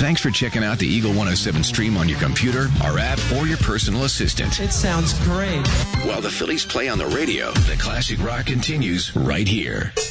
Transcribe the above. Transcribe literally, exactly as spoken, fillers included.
Thanks for checking out the Eagle one oh seven stream on your computer, our app, or your personal assistant. It sounds great. While the Phillies play on the radio, the classic rock continues right here.